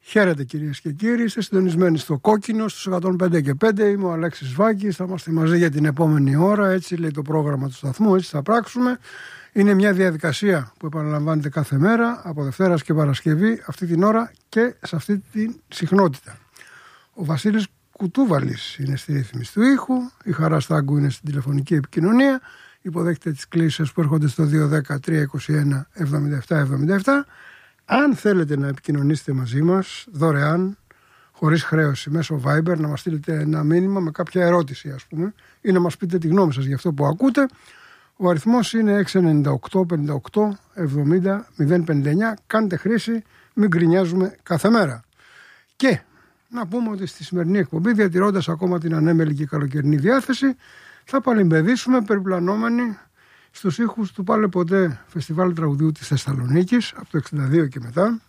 Χαίρετε κυρίες και κύριοι, είστε συντονισμένοι στο Κόκκινο στους 105 και 5. Είμαι ο Αλέξης Βάκης, θα είμαστε μαζί για την επόμενη ώρα. Έτσι λέει το πρόγραμμα του σταθμού, έτσι θα πράξουμε. Είναι μια διαδικασία που επαναλαμβάνεται κάθε μέρα, από Δευτέρας και Παρασκευή, αυτή την ώρα και σε αυτή τη συχνότητα. Ο Βασίλης Κουτούβαλης είναι στη ρύθμιση του ήχου, η Χαρά Στάγκου είναι στην τηλεφωνική επικοινωνία. Υποδέχεται τις κλήσεις που έρχονται στο 210-321-7777. Αν θέλετε να επικοινωνήσετε μαζί μας δωρεάν, χωρίς χρέωση, μέσω Viber, να μας στείλετε ένα μήνυμα με κάποια ερώτηση, ας πούμε, ή να μας πείτε τη γνώμη σας για αυτό που ακούτε, ο αριθμός είναι 698-58-70-059. Κάντε χρήση, μην γκρινιάζουμε κάθε μέρα. Και να πούμε ότι στη σημερινή εκπομπή, διατηρώντας ακόμα την ανέμελη και καλοκαιρινή διάθεση, θα παλιμπεδίσουμε περιπλανόμενοι στους ήχους του Πάλε Ποτέ Φεστιβάλ Τραγουδιού της Θεσσαλονίκης από το 1962 και μετά.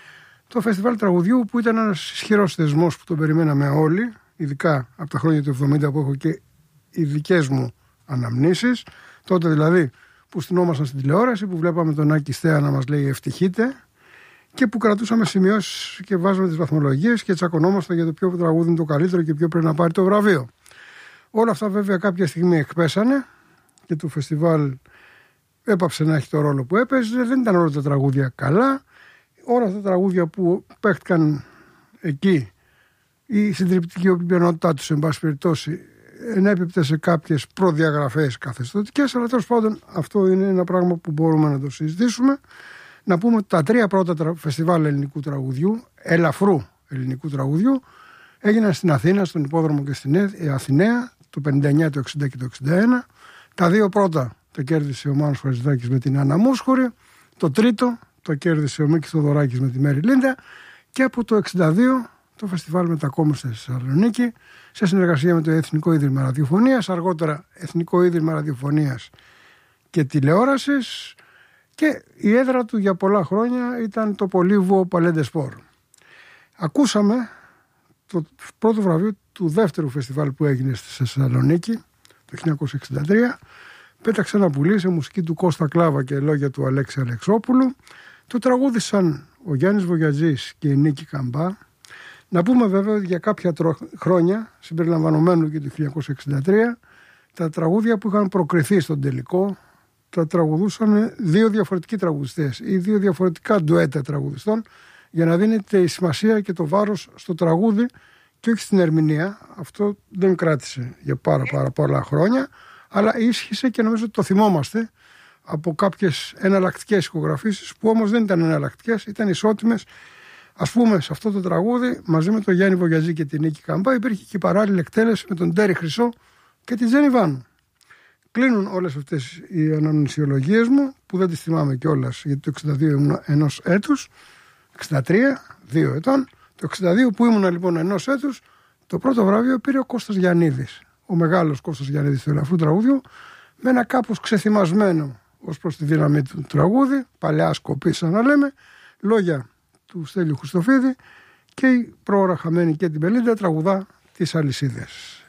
Το Φεστιβάλ Τραγουδιού που ήταν ένας ισχυρός θεσμός που τον περιμέναμε όλοι, ειδικά από τα χρόνια του 70 που έχω και οι δικές μου αναμνήσεις. Τότε δηλαδή που στυνόμασταν στην τηλεόραση, που βλέπαμε τον Άκη Στέα να μας λέει ευτυχείτε και που κρατούσαμε σημειώσεις και βάζαμε τις βαθμολογίες και τσακωνόμασταν για το ποιο τραγούδι είναι το καλύτερο και ποιο πρέπει να πάρει το βραβείο. Όλα αυτά βέβαια κάποια στιγμή εκπέσανε και το φεστιβάλ έπαψε να έχει το ρόλο που έπαιζε. Δεν ήταν όλα τα τραγούδια καλά. Όλα αυτά τα τραγούδια που παίχτηκαν εκεί, η συντριπτική πλειονότητά τους, εν πάση περιπτώσει, ενέπιπτε σε κάποιες προδιαγραφές καθεστωτικές, αλλά τέλος πάντων αυτό είναι ένα πράγμα που μπορούμε να το συζητήσουμε. Να πούμε ότι τα τρία πρώτα φεστιβάλ ελληνικού τραγουδιού, ελαφρού ελληνικού τραγουδιού, έγιναν στην Αθήνα, στον Υπόδρομο και στην Αθηναία, το 59, το 60 και το 61. Τα δύο πρώτα το κέρδισε ο Μάνος Χωριζητάκης με την Άννα Μούσχουρη. Το τρίτο το κέρδισε ο Μίκης Θοδωράκης με τη Μέρη Λίντα. Και από το 62 το φεστιβάλ μετακόμισε στη Θεσσαλονίκη σε συνεργασία με το Εθνικό Ίδρυμα Ραδιοφωνίας, αργότερα Εθνικό Ίδρυμα Ραδιοφωνίας και Τηλεόρασης, και η έδρα του για πολλά χρόνια ήταν το Πολύβουο Παλέντε Σπορ. Ακούσαμε το πρώτο βραβείο του δεύτερου φεστιβάλ που έγινε στη Θεσσαλονίκη το 1963. Πέταξε ένα πουλί σε μουσική του Κώστα Κλάβα και λόγια του Αλέξη Αλεξόπουλου. Το τραγούδισαν ο Γιάννης Βογιατζής και η Νίκη Καμπά. Να πούμε βέβαια ότι για κάποια χρόνια, συμπεριλαμβανομένου και του 1963, τα τραγούδια που είχαν προκριθεί στον τελικό τα τραγουδούσαν δύο διαφορετικοί τραγουδιστές ή δύο διαφορετικά ντουέτα τραγουδιστών, για να δίνεται η σημασία και το βάρος στο τραγούδι και όχι στην ερμηνεία. Αυτό δεν κράτησε για πάρα πολλά χρόνια, αλλά ίσχυσε και νομίζω ότι το θυμόμαστε από κάποιες εναλλακτικές ηχογραφήσεις που όμως δεν ήταν εναλλακτικές, ήταν ισότιμες. Ας πούμε, σε αυτό το τραγούδι, μαζί με τον Γιάννη Βογιατζή και την Νίκη Καμπά, υπήρχε και παράλληλη εκτέλεση με τον Τέρι Χρυσό και τη Τζένι Βάνου. Κλείνουν όλες αυτές οι αναμνησιολογίες μου, που δεν τις θυμάμαι κιόλας, γιατί το 62 ήμουν ενός έτους, 63, 2 ετών. Το 62 που ήμουν λοιπόν ενός έτους, το πρώτο βραβείο πήρε ο Κώστας Γιαννίδης, ο μεγάλος Κώστας Γιαννίδης του ελαφρού τραγούδιου, με ένα κάπως ξεθυμασμένο ως προς τη δύναμη του τραγούδι, παλιά σκοπή σαν να λέμε, λόγια του Στέλιου Χριστοφίδη, και η πρόωρα χαμένη και την Πελίντα τραγουδά τις αλυσίδες.